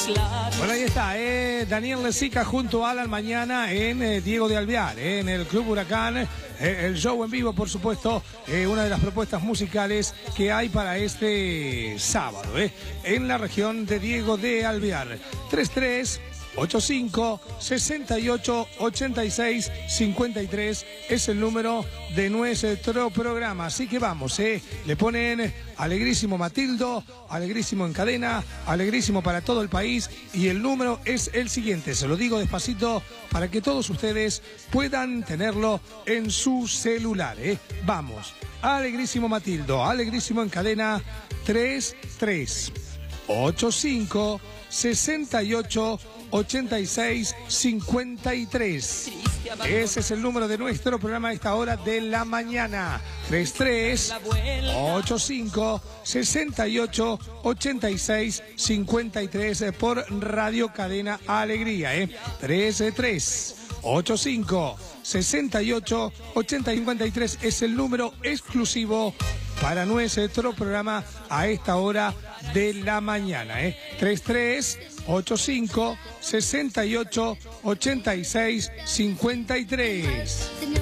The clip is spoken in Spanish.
Bueno, ahí está, Daniel Lezica junto a Alan mañana en Diego de Alvear, en el Club Huracán. El show en vivo, por supuesto, una de las propuestas musicales que hay para este sábado, en la región de Diego de Alvear. 3385-6886-53 es el número de nuestro programa. Así que vamos, le ponen Alegrísimo Matildo, Alegrísimo en cadena, Alegrísimo para todo el país, y el número es el siguiente. Se lo digo despacito para que todos ustedes puedan tenerlo en su celular. Vamos, Alegrísimo Matildo, Alegrísimo en cadena, 3385-6886-53. Ese es el número de nuestro programa a esta hora de la mañana. 3385-6886-53 por Radio Cadena Alegría. 3385-6886-53 es el número exclusivo para nuestro programa a esta hora de la mañana. 3385-6886-53.